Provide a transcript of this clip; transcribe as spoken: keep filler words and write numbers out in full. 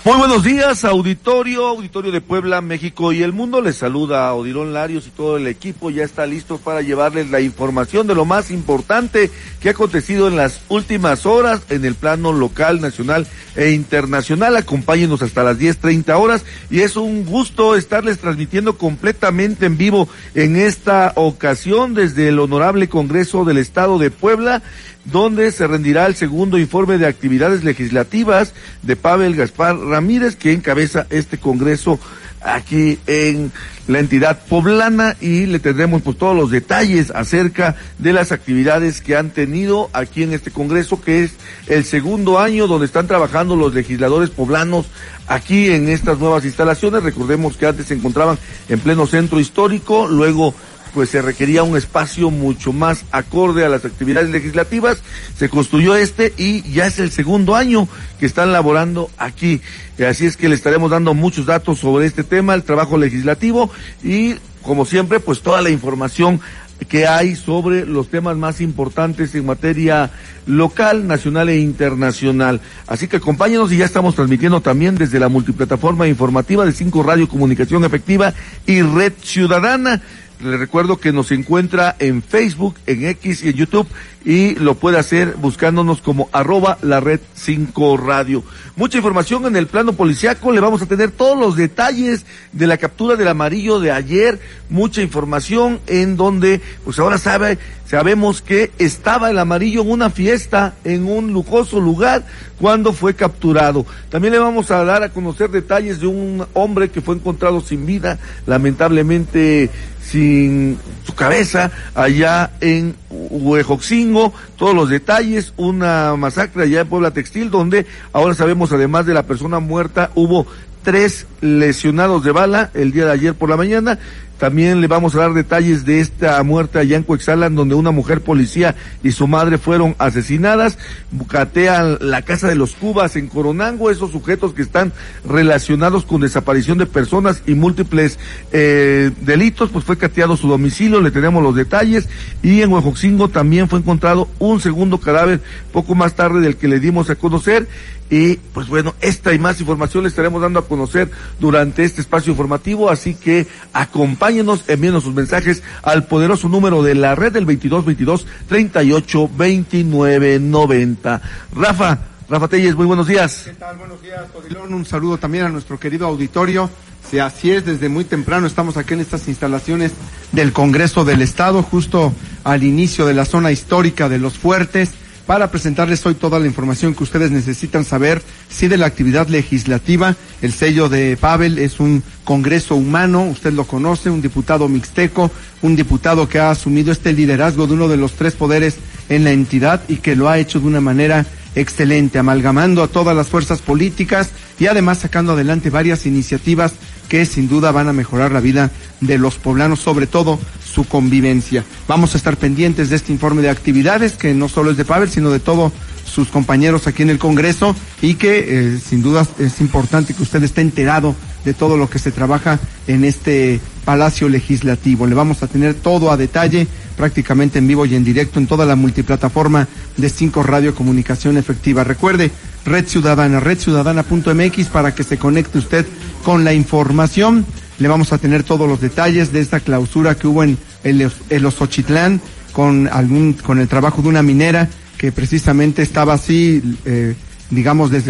Muy buenos días, auditorio, auditorio de Puebla, México y el mundo. Les saluda Odilon Larios y todo el equipo ya está listo para llevarles la información de lo más importante que ha acontecido en las últimas horas en el plano local, nacional e internacional. Acompáñenos hasta las diez treinta horas y es un gusto estarles transmitiendo completamente en vivo en esta ocasión desde el Honorable Congreso del Estado de Puebla, donde se rendirá el segundo informe de actividades legislativas de Pavel Gaspar Ramírez, que encabeza este congreso aquí en la entidad poblana, y le tendremos pues todos los detalles acerca de las actividades que han tenido aquí en este congreso, que es el segundo año donde están trabajando los legisladores poblanos aquí en estas nuevas instalaciones. Recordemos que antes se encontraban en pleno centro histórico, luego pues se requería un espacio mucho más acorde a las actividades legislativas, se construyó este y ya es el segundo año que están laborando aquí, así es que le estaremos dando muchos datos sobre este tema, el trabajo legislativo y como siempre pues toda la información que hay sobre los temas más importantes en materia local, nacional e internacional. Así que acompáñenos y ya estamos transmitiendo también desde la multiplataforma informativa de Cinco Radio Comunicación Efectiva y Red Ciudadana. Les recuerdo que nos encuentra en Facebook, en X y en YouTube, y lo puede hacer buscándonos como arroba la red cinco radio. Mucha información en el plano policiaco, le vamos a tener todos los detalles de la captura del amarillo de ayer, mucha información en donde, pues ahora sabe, sabemos que estaba el amarillo en una fiesta, en un lujoso lugar, cuando fue capturado. También le vamos a dar a conocer detalles de un hombre que fue encontrado sin vida, lamentablemente sin su cabeza, allá en Huejoxingo, todos los detalles, una masacre allá en Puebla Textil, donde ahora sabemos, además de la persona muerta, hubo tres lesionados de bala el día de ayer por la mañana. También le vamos a dar detalles de esta muerte allá en Coexalan, donde una mujer policía y su madre fueron asesinadas. Catean la Casa de los Cubas en Coronango, esos sujetos que están relacionados con desaparición de personas y múltiples eh, delitos, pues fue cateado su domicilio, le tenemos los detalles. Y en Huejoxingo también fue encontrado un segundo cadáver, poco más tarde del que le dimos a conocer. Y pues bueno, esta y más información le estaremos dando a conocer durante este espacio informativo, así que acompáñenos, envíenos sus mensajes al poderoso número de la red del veintidós veintidós treinta y ocho veintinueve noventa. Rafa, Rafa Telles, muy buenos días. ¿Qué tal? Buenos días, Odilon. Un saludo también a nuestro querido auditorio. Si así es, desde muy temprano estamos aquí en estas instalaciones del Congreso del Estado, justo al inicio de la zona histórica de Los Fuertes, para presentarles hoy toda la información que ustedes necesitan saber, sí, de la actividad legislativa. El sello de Pavel es un congreso humano, usted lo conoce, un diputado mixteco, un diputado que ha asumido este liderazgo de uno de los tres poderes en la entidad y que lo ha hecho de una manera excelente, amalgamando a todas las fuerzas políticas y además sacando adelante varias iniciativas que sin duda van a mejorar la vida de los poblanos, sobre todo su convivencia. Vamos a estar pendientes de este informe de actividades, que no solo es de Pavel, sino de todos sus compañeros aquí en el Congreso, y que eh, sin duda es importante que usted esté enterado de todo lo que se trabaja en este Palacio Legislativo. Le vamos a tener todo a detalle, prácticamente en vivo y en directo, en toda la multiplataforma de Cinco Radio Comunicación Efectiva. Recuerde, Red Ciudadana, red ciudadana punto m x, para que se conecte usted con la información. Le vamos a tener todos los detalles de esta clausura que hubo en el, el Osochitlán, con algún, con el trabajo de una minera que precisamente estaba así, eh, digamos, desde